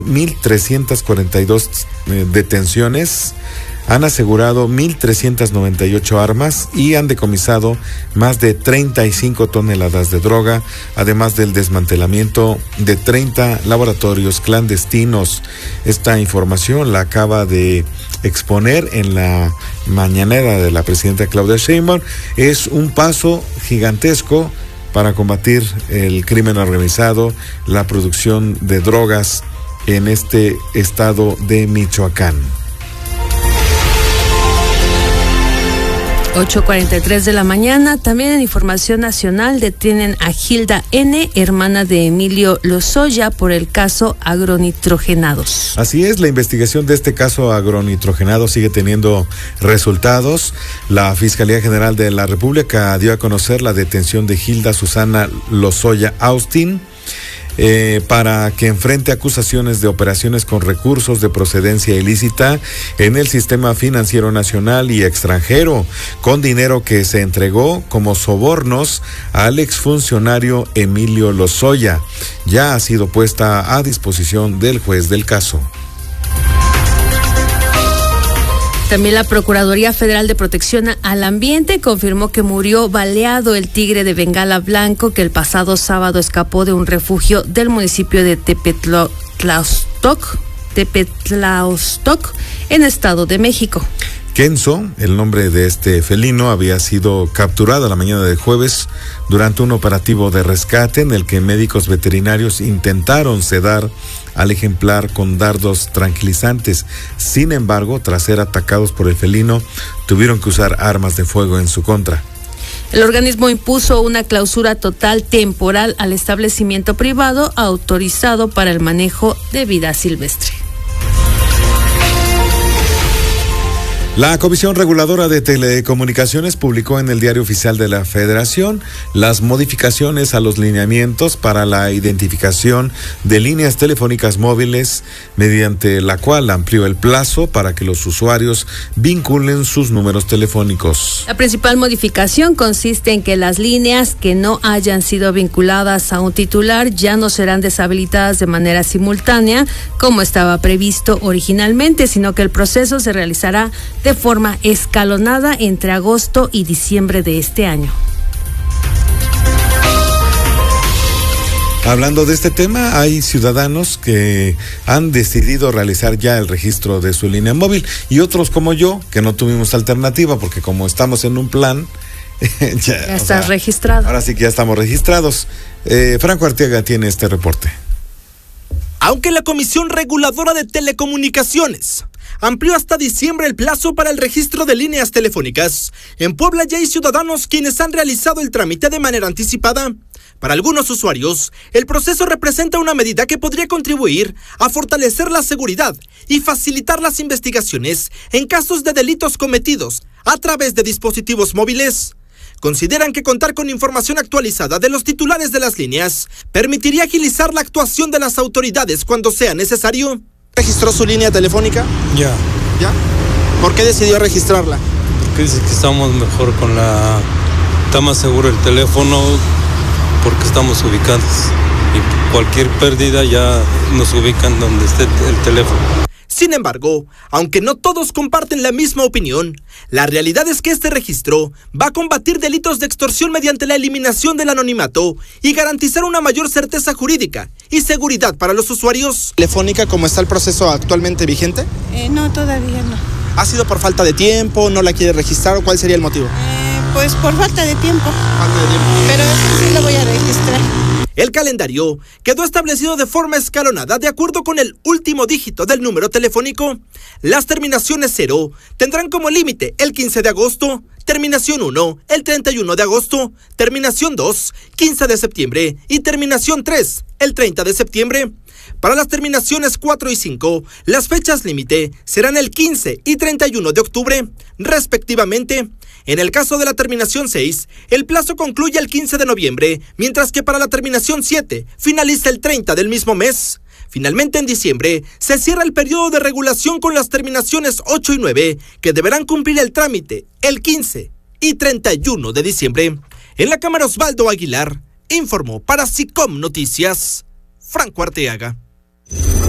1,342 detenciones, han asegurado 1,398 armas y han decomisado más de 35 toneladas de droga, además del desmantelamiento de 30 laboratorios clandestinos. Esta información la acaba de exponer en la mañanera de la presidenta Claudia Sheinbaum. Es un paso gigantesco para combatir el crimen organizado, la producción de drogas en este estado de Michoacán. 8:43 de la mañana. También en información nacional detienen a Gilda N., hermana de Emilio Lozoya, por el caso agronitrogenados. Así es, la investigación de este caso agronitrogenado sigue teniendo resultados. La Fiscalía General de la República dio a conocer la detención de Gilda Susana Lozoya Austin, para que enfrente acusaciones de operaciones con recursos de procedencia ilícita en el sistema financiero nacional y extranjero, con dinero que se entregó como sobornos al exfuncionario Emilio Lozoya. Ya ha sido puesta a disposición del juez del caso. También la Procuraduría Federal de Protección al Ambiente confirmó que murió baleado el tigre de Bengala blanco que el pasado sábado escapó de un refugio del municipio de Tepetlaostoc, en Estado de México. Kenzo, el nombre de este felino, había sido capturado la mañana del jueves durante un operativo de rescate en el que médicos veterinarios intentaron sedar al ejemplar con dardos tranquilizantes. Sin embargo, tras ser atacados por el felino, tuvieron que usar armas de fuego en su contra. El organismo impuso una clausura total temporal al establecimiento privado autorizado para el manejo de vida silvestre. La Comisión Reguladora de Telecomunicaciones publicó en el Diario Oficial de la Federación las modificaciones a los lineamientos para la identificación de líneas telefónicas móviles, mediante la cual amplió el plazo para que los usuarios vinculen sus números telefónicos. La principal modificación consiste en que las líneas que no hayan sido vinculadas a un titular ya no serán deshabilitadas de manera simultánea, como estaba previsto originalmente, sino que el proceso se realizará de forma escalonada entre agosto y diciembre de este año. Hablando de este tema, hay ciudadanos que han decidido realizar ya el registro de su línea móvil y otros como yo, que no tuvimos alternativa porque como estamos en un plan, ya estás registrado. Ahora sí que ya estamos registrados. Franco Arteaga tiene este reporte. Aunque la Comisión Reguladora de Telecomunicaciones amplió hasta diciembre el plazo para el registro de líneas telefónicas, en Puebla ya hay ciudadanos quienes han realizado el trámite de manera anticipada. Para algunos usuarios, el proceso representa una medida que podría contribuir a fortalecer la seguridad y facilitar las investigaciones en casos de delitos cometidos a través de dispositivos móviles. Consideran que contar con información actualizada de los titulares de las líneas permitiría agilizar la actuación de las autoridades cuando sea necesario. ¿Registró su línea telefónica? Ya. ¿Ya? ¿Por qué decidió registrarla? Porque dice que estamos mejor está más seguro el teléfono porque estamos ubicados. Y cualquier pérdida ya nos ubican donde esté el teléfono. Sin embargo, aunque no todos comparten la misma opinión, la realidad es que este registro va a combatir delitos de extorsión mediante la eliminación del anonimato y garantizar una mayor certeza jurídica y seguridad para los usuarios. ¿Telefónica como está el proceso actualmente vigente? No, todavía no. ¿Ha sido por falta de tiempo? ¿No la quiere registrar? ¿O cuál sería el motivo? Pues por falta de tiempo. Pero eso sí lo voy a registrar. El calendario quedó establecido de forma escalonada de acuerdo con el último dígito del número telefónico. Las terminaciones 0 tendrán como límite el 15 de agosto, terminación 1 el 31 de agosto, terminación 2 15 de septiembre y terminación 3 el 30 de septiembre. Para las terminaciones 4 y 5, las fechas límite serán el 15 y 31 de octubre, respectivamente. En el caso de la terminación 6, el plazo concluye el 15 de noviembre, mientras que para la terminación 7 finaliza el 30 del mismo mes. Finalmente, en diciembre, se cierra el periodo de regulación con las terminaciones 8 y 9, que deberán cumplir el trámite el 15 y 31 de diciembre. En la Cámara, Osvaldo Aguilar informó para SICOM Noticias, Franco Arteaga.